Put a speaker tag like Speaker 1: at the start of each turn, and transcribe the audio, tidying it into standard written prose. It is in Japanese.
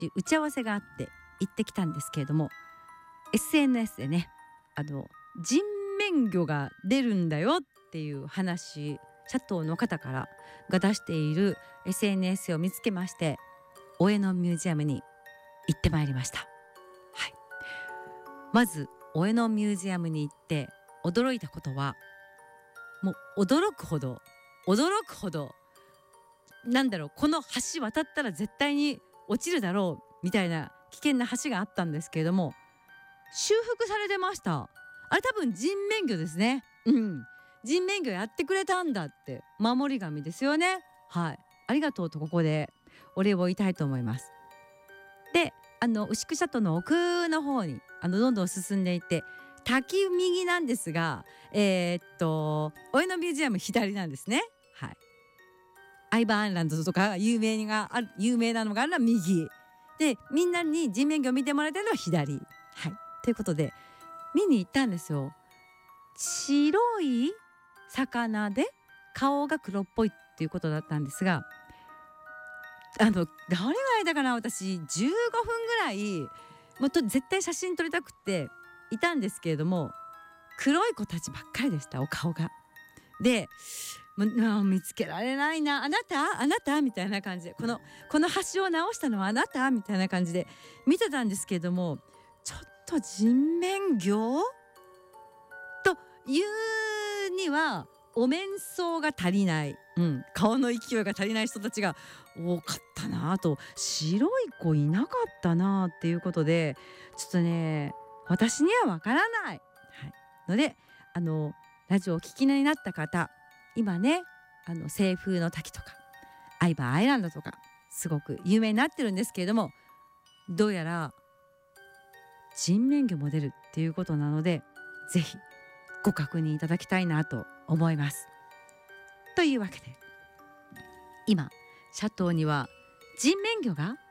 Speaker 1: っていう打ち合わせがあって行ってきたんですけれども、 SNS でね人面魚が出るんだよっていう話、シャトーの方からが出している SNS を見つけまして、大江ノミュージアムに行ってまいりました。はい、まず大江ノミュージアムに行って驚いたことは、もう驚くほどこの橋渡ったら絶対に落ちるだろうみたいな危険な橋があったんですけれども、修復されてました。あれ多分人面魚ですね。人面魚やってくれたんだって、守り神ですよね。はい、ありがとうとここでお礼を言いたいと思います。で牛久シャトの奥の方にどんどん進んでいって滝右なんですが、大江ノミュージアム左なんですね。はい、アイバーアイランドとか有名なのがあるのは右で、みんなに人面魚を見てもらいたいのは左。はい、ということで見に行ったんですよ。白い魚で顔が黒っぽいっていうことだったんですが、誰がいたかな、私15分ぐらい絶対写真撮りたくっていたんですけれども、黒い子たちばっかりでした、お顔が。で見つけられないな、あなたみたいな感じで、この橋を直したのはあなたみたいな感じで見てたんですけれども、ちょっと人面魚というにはお面相が足りない、顔の勢いが足りない人たちが多かったなと、白い子いなかったなっていうことで、ちょっとね私にはわからない、のでラジオをお聞きになった方、今ね清風の滝とかアイバーアイランドとかすごく有名になってるんですけれども、どうやら人面魚も出るっていうことなので、ぜひご確認いただきたいなと思います。というわけで今シャトーには人面魚が